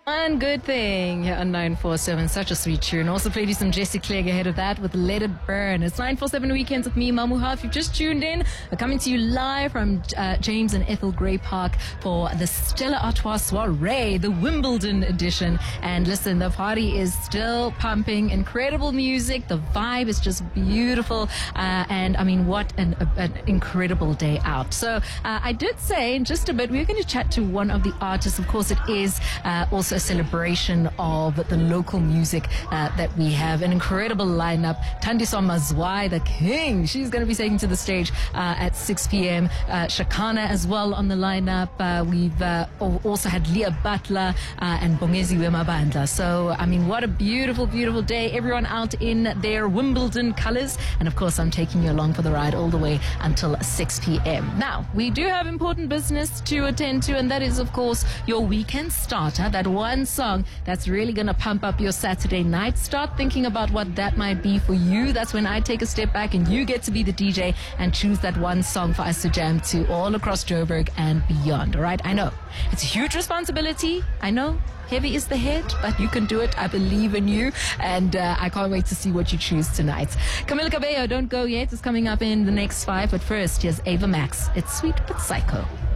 One good thing here on 947. Such a sweet tune. Also played you some Jesse Clegg ahead of that with Let It Burn. It's 947 Weekends with me, Mamuha. If you've just tuned in, we're coming to you live from James and Ethel Gray Park for the Stella Artois Soiree, the Wimbledon edition. And listen, the party is still pumping. Incredible music. The vibe is just beautiful. And I mean, what an incredible day out. So I did say in just a bit, we're going to chat to one of the artists. Of course, it is also a celebration of the local music that we have. An incredible lineup. Thandiswa Mazwai, the king. She's going to be taking to the stage at 6 p.m. Shakana as well on the lineup. We've also had Leah Butler and Bongezi Wemabandla. So, I mean, what a beautiful, beautiful day. Everyone out in their Wimbledon colors. And of course, I'm taking you along for the ride all the way until 6 p.m. Now, we do have important business to attend to, and that is, of course, your weekend starter. That one song that's really going to pump up your Saturday night. Start thinking about what that might be for you. That's when I take a step back and you get to be the DJ and choose that one song for us to jam to all across Joburg and beyond. All right? I know it's a huge responsibility. I know heavy is the head, but you can do it. I believe in you, and I can't wait to see what you choose tonight. Camila Cabello, don't go yet. It's coming up in the next 5, but first, here's Ava Max. It's Sweet But Psycho.